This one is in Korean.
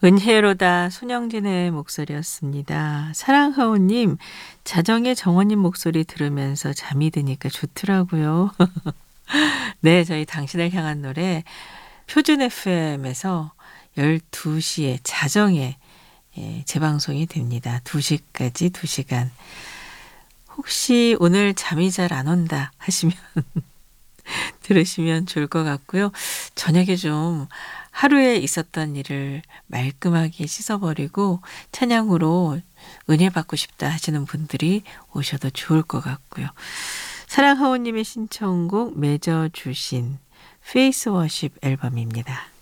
은혜로다 손영진의 목소리였습니다. 사랑하오님, 자정에 정원님 목소리 들으면서 잠이 드니까 좋더라고요. 네, 저희 당신을 향한 노래 표준 FM에서 12시에 자정에 재방송이 됩니다. 2시까지 2시간. 혹시 오늘 잠이 잘 안 온다 하시면 들으시면 좋을 것 같고요. 저녁에 좀 하루에 있었던 일을 말끔하게 씻어버리고 찬양으로 은혜 받고 싶다 하시는 분들이 오셔도 좋을 것 같고요. 사랑하오님의 신청곡 맺어주신 페이스 워십 앨범입니다.